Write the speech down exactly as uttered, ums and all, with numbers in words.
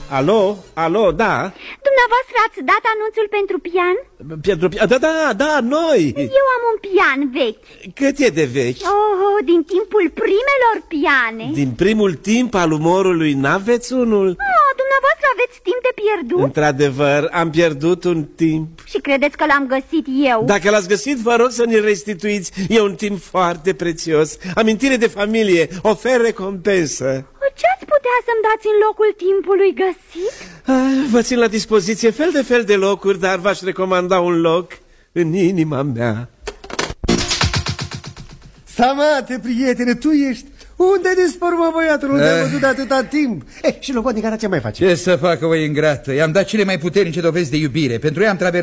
Alo, alo, da. Dumneavoastră ați dat anunțul pentru pian? Pentru pian, da, da, da, noi. Eu am un pian vechi. Cât e de vechi? Oh, din timpul primelor piane. Din primul timp al umorului n-aveți unul? Oh, dumneavoastră aveți timp de pierdut? Într-adevăr, am pierdut un timp. Și credeți că l-am găsit eu? Dacă l-ați găsit, vă rog să ne restituiți. E un timp foarte prețios. Amintire de familie, ofer recompensă. Ce ați putea să-mi dați în locul timpului găsit? Ah, vă țin la dispoziție fel de fel de locuri, dar v-aș recomanda un loc în inima mea. Stamate, prietene, tu ești? Unde ai dispărut, mă, băiatul? Unde ai văzut de atâta timp? Eh, și logodnica, ce mai face? Ce să facă o ingrată? I-am dat cele mai puternice dovezi de iubire. Pentru ea am traversat